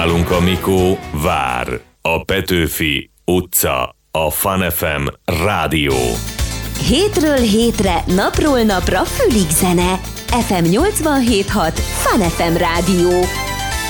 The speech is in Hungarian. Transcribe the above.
Nálunk a Mikó vár. A Petőfi utca. A Fun FM rádió. Hétről hétre, napról napra fülig zene. FM 87.6 Fun FM rádió.